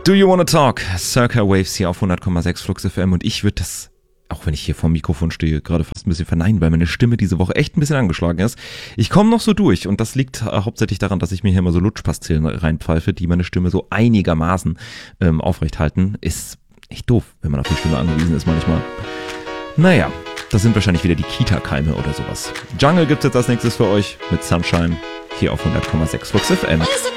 Do You Wanna Talk? Circa Waves hier auf 100,6 Flux FM und ich würde das, auch wenn ich hier vorm Mikrofon stehe, gerade fast ein bisschen verneinen, weil meine Stimme diese Woche echt ein bisschen angeschlagen ist. Ich komme noch so durch und das liegt hauptsächlich daran, dass ich mir hier immer so Lutschpastillen reinpfeife, die meine Stimme so einigermaßen aufrecht halten. Ist echt doof, wenn man auf die Stimme angewiesen ist manchmal. Naja, das sind wahrscheinlich wieder die Kita-Keime oder sowas. Jungle gibt's jetzt als nächstes für euch mit Sunshine hier auf 100,6 Flux FM.